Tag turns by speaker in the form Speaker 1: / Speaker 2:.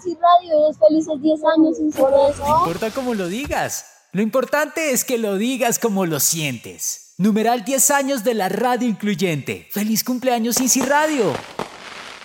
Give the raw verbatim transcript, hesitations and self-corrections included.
Speaker 1: Easy Radio es felices diez años sin ser eso.
Speaker 2: No importa cómo lo digas. Lo importante es que lo digas como lo sientes. Numeral diez años de la radio incluyente. ¡Feliz cumpleaños Easy Radio!